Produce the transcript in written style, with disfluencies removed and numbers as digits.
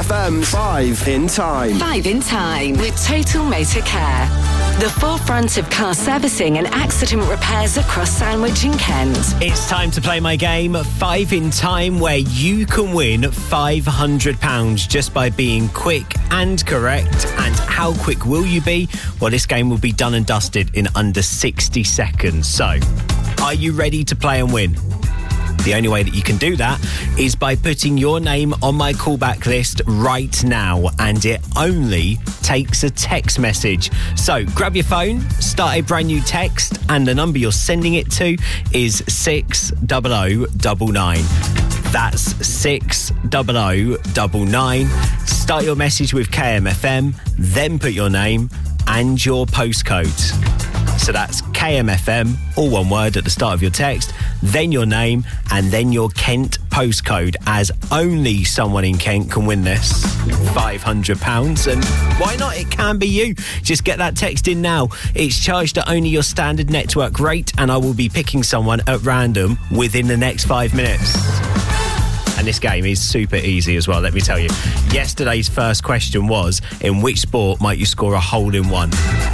KMFM's 5 in Time. 5 in Time with Total Motor Care. The forefront of car servicing and accident repairs across Sandwich and Kent. It's time to play my game, 5 in Time, where you can win £500 just by being quick and correct. And how quick will you be? Well, this game will be done and dusted in under 60 seconds. So, are you ready to play and win? The only way that you can do that is by putting your name on my callback list right now, and it only takes a text message. So grab your phone, start a brand new text, and the number you're sending it to is 60099. That's 60099. Start your message with KMFM, then put your name and your postcode. So that's KMFM, all one word at the start of your text, then your name, and then your Kent postcode, as only someone in Kent can win this £500. And why not? It can be you. Just get that text in now. It's charged at only your standard network rate, and I will be picking someone at random within the next 5 minutes. And this game is super easy as well, let me tell you. Yesterday's first question was, in which sport might you score a hole-in-one?